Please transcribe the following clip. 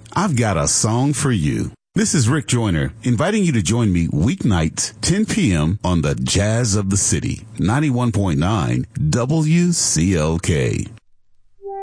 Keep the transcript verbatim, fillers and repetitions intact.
I've got a song for you. This is Rick Joyner, inviting you to join me weeknights, ten p.m. on the Jazz of the City, ninety-one point nine W C L K.